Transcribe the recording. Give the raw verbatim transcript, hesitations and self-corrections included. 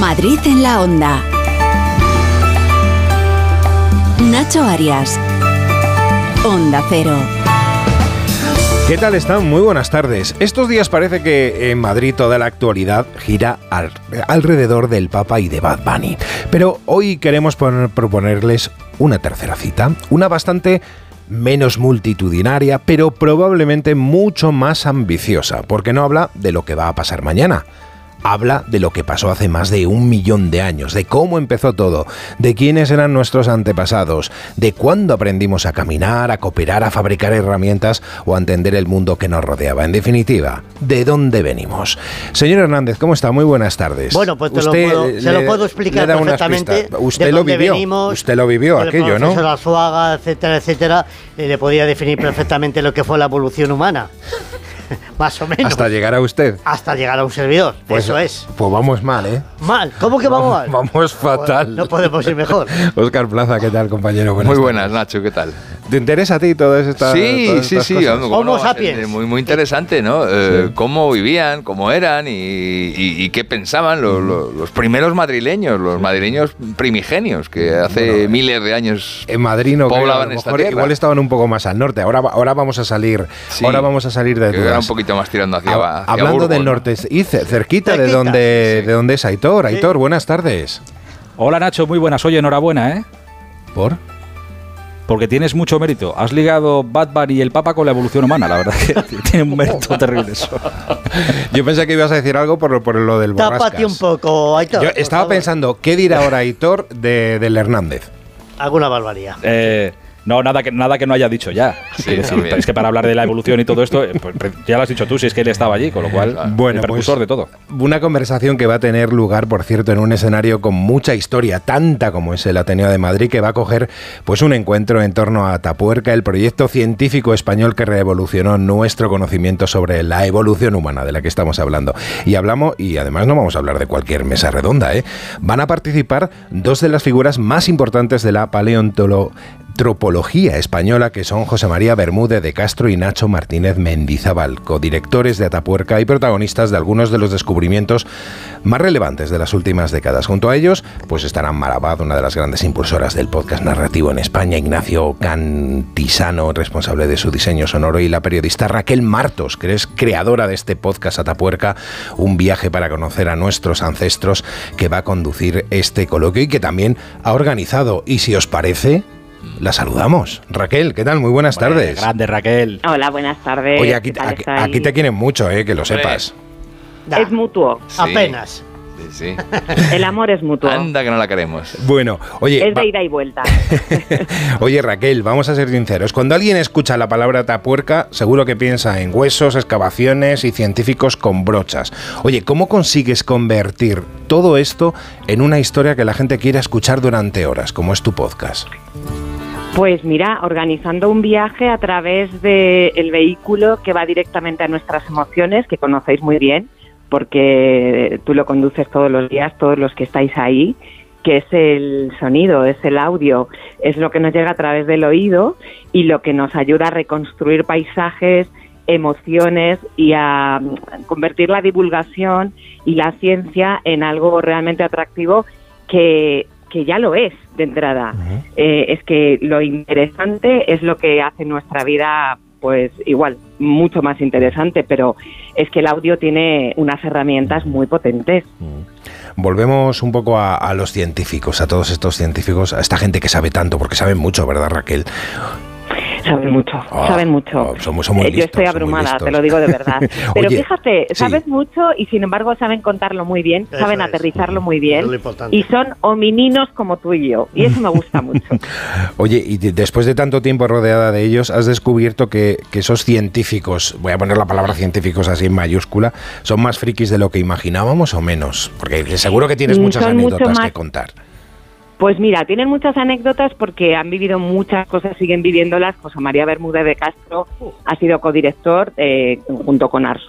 Madrid en la Onda. Nacho Arias. Onda Cero. ¿Qué tal están? Muy buenas tardes. Estos días parece que en Madrid toda la actualidad gira al, alrededor del Papa y de Bad Bunny. Pero hoy queremos poner, proponerles una tercera cita, una bastante menos multitudinaria, pero probablemente mucho más ambiciosa, porque no habla de lo que va a pasar mañana. Habla de lo que pasó hace más de un millón de años, de cómo empezó todo, de quiénes eran nuestros antepasados, de cuándo aprendimos a caminar, a cooperar, a fabricar herramientas o a entender el mundo que nos rodeaba. En definitiva, ¿de dónde venimos? Señor Hernández, ¿cómo está? Muy buenas tardes. Bueno, pues te lo puedo, le, se lo puedo explicar perfectamente. Usted lo vivió, venimos, usted lo vivió aquello, ¿no? El profesor Arzuaga, etcétera, etcétera, eh, le podía definir perfectamente lo que fue la evolución humana. Más o menos. Hasta llegar a usted. Hasta llegar a un servidor, pues, eso es. Pues vamos mal, ¿eh? Mal, ¿cómo que vamos mal? Vamos fatal. Pues no podemos ir mejor. Óscar Plaza, ¿qué tal, compañero? Buenas muy buenas, tardes. Nacho, ¿qué tal? ¿Te interesa a ti todas estas cosas? Sí, todas sí, estas sí. cosas? Homo no, sapiens. Muy, muy interesante, ¿no? Eh, sí. Cómo vivían, cómo eran y, y, y qué pensaban los, los, los primeros madrileños, los madrileños primigenios, que hace bueno, miles de años en Madrid no poblaban creo, a lo esta mejor tierra. Igual estaban un poco más al norte. Ahora, ahora vamos a salir, sí, ahora vamos a salir de que dudas. era un poquito más tirando hacia, a, hacia Hablando Burgos, del ¿no? norte, y cerquita, cerquita de donde, sí. de donde es Aitor. Sí. Aitor, buenas tardes. Hola Nacho, muy buenas. Oye, enhorabuena, ¿eh? ¿Por? Porque tienes mucho mérito. Has ligado Bad Bunny y el Papa con la evolución humana. La verdad que tiene un mérito terrible eso. Yo pensé que ibas a decir algo por, por lo del borrascas. Tápate un poco, Aitor. Yo estaba pensando, ¿qué dirá ahora Aitor de, del Hernández? Alguna barbaridad. Eh... No, nada que, nada que no haya dicho ya. Sí, es, decir, es que para hablar de la evolución y todo esto, pues ya lo has dicho tú, si es que él estaba allí, con lo cual, bueno, el precursor pues, de todo. Una conversación que va a tener lugar, por cierto, en un escenario con mucha historia, tanta como es el Ateneo de Madrid, que va a coger pues un encuentro en torno a Atapuerca, el proyecto científico español que revolucionó nuestro conocimiento sobre la evolución humana de la que estamos hablando. Y hablamos, y además no vamos a hablar de cualquier mesa redonda, ¿eh? Van a participar dos de las figuras más importantes de la paleontología Antropología española, que son José María Bermúdez de Castro y Nacho Martínez Mendizábal, codirectores de Atapuerca y protagonistas de algunos de los descubrimientos más relevantes de las últimas décadas. Junto a ellos, pues estarán Mar Abad, una de las grandes impulsoras del podcast narrativo en España, Ignacio Cantisano, responsable de su diseño sonoro, y la periodista Raquel Martos, que es creadora de este podcast Atapuerca, un viaje para conocer a nuestros ancestros, que va a conducir este coloquio y que también ha organizado. Y si os parece, la saludamos. Raquel, ¿qué tal? Muy buenas Bueno, tardes. Grande, Raquel. Hola, buenas tardes. Oye, aquí, aquí, aquí te quieren mucho, eh, que lo Hombre. sepas. Da, Es mutuo. Sí. Apenas. Sí, sí. El amor es mutuo. Anda que no la queremos. Bueno, oye... Es de va- ida y vuelta. Oye, Raquel, vamos a ser sinceros. Cuando alguien escucha la palabra Atapuerca, seguro que piensa en huesos, excavaciones y científicos con brochas. Oye, ¿cómo consigues convertir todo esto en una historia que la gente quiera escuchar durante horas, como es tu podcast? Pues mira, organizando un viaje a través del vehículo que va directamente a nuestras emociones, que conocéis muy bien, porque tú lo conduces todos los días, todos los que estáis ahí, que es el sonido, es el audio, es lo que nos llega a través del oído y lo que nos ayuda a reconstruir paisajes, emociones y a convertir la divulgación y la ciencia en algo realmente atractivo que, que ya lo es de entrada. Uh-huh. Eh, es que lo interesante es lo que hace nuestra vida, pues igual, mucho más interesante, pero es que el audio tiene unas herramientas muy potentes. Uh-huh. Volvemos un poco a, a los científicos, a todos estos científicos, a esta gente que sabe tanto, porque saben mucho, ¿verdad, Raquel? Saben mucho, oh, saben mucho. Oh, somos, somos eh, listos, yo estoy abrumada, te lo digo de verdad. Pero Oye, fíjate, sabes sí. mucho y sin embargo saben contarlo muy bien, Eso saben es. aterrizarlo muy bien Es y son homininos como tú y yo. Y eso me gusta mucho. Oye, y de, después de tanto tiempo rodeada de ellos, has descubierto que, que esos científicos, voy a poner la palabra científicos así en mayúscula, ¿son más frikis de lo que imaginábamos o menos? Porque seguro que tienes muchas son anécdotas mucho más... que contar. Pues mira, tienen muchas anécdotas porque han vivido muchas cosas, siguen viviéndolas. José María Bermúdez de Castro ha sido codirector eh, junto con Arzu